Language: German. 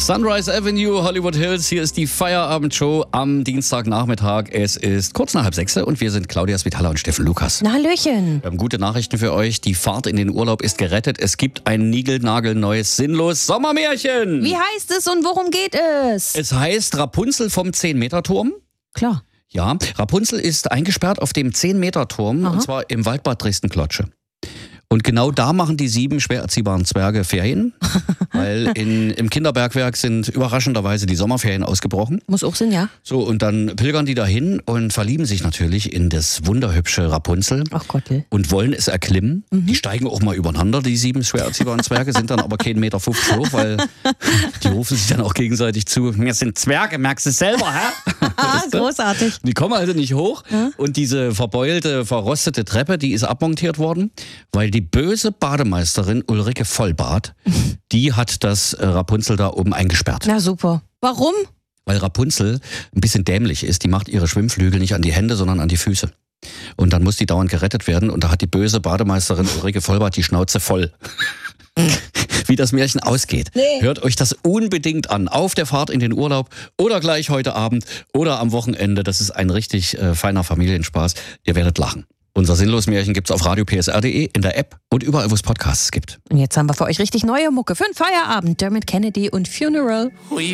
Sunrise Avenue, Hollywood Hills. Hier ist die Feierabendshow am Dienstagnachmittag. Es ist kurz nach 5:30 und wir sind Claudia Svitala und Steffen Lukas. Na, Hallöchen. Wir haben gute Nachrichten für euch. Die Fahrt in den Urlaub ist gerettet. Es gibt ein niegelnagelneues, sinnlos Sommermärchen. Wie heißt es und worum geht es? Es heißt Rapunzel vom 10-Meter-Turm. Klar. Ja, Rapunzel ist eingesperrt auf dem 10-Meter-Turm und zwar im Waldbad Dresden-Klotsche. Und genau da machen die 7 schwer erziehbaren Zwerge Ferien, weil im Kinderbergwerk sind überraschenderweise die Sommerferien ausgebrochen. Muss auch Sinn, ja. So, und dann pilgern die dahin und verlieben sich natürlich in das wunderhübsche Rapunzel. Ach Gottel. Und wollen es erklimmen. Die steigen auch mal übereinander, die 7 schwer erziehbaren Zwerge, sind dann aber keinen 1,50 Meter hoch, weil die rufen sich dann auch gegenseitig zu, wir sind Zwerge, merkst du selber, hä? Großartig. Die kommen also nicht hoch und diese verbeulte, verrostete Treppe, die ist abmontiert worden, weil die böse Bademeisterin Ulrike Vollbart, die hat das Rapunzel da oben eingesperrt. Na super. Warum? Weil Rapunzel ein bisschen dämlich ist, die macht ihre Schwimmflügel nicht an die Hände, sondern an die Füße. Und dann muss die dauernd gerettet werden und da hat die böse Bademeisterin Ulrike Vollbart die Schnauze voll. Wie das Märchen ausgeht. Nee. Hört euch das unbedingt an. Auf der Fahrt in den Urlaub oder gleich heute Abend oder am Wochenende. Das ist ein richtig feiner Familienspaß. Ihr werdet lachen. Unser Sinnlos-Märchen gibt's auf radiopsr.de, in der App und überall, wo es Podcasts gibt. Und jetzt haben wir für euch richtig neue Mucke für den Feierabend. Dermot Kennedy und Funeral.